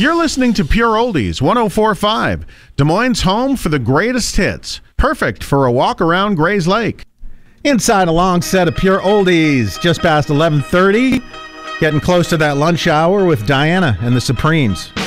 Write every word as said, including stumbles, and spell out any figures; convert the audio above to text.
You're listening to Pure Oldies, one oh four point five, Des Moines' home for the greatest hits. Perfect for a walk around Gray's Lake. Inside a long set of Pure Oldies, just past eleven thirty. Getting close to that lunch hour with Diana and the Supremes.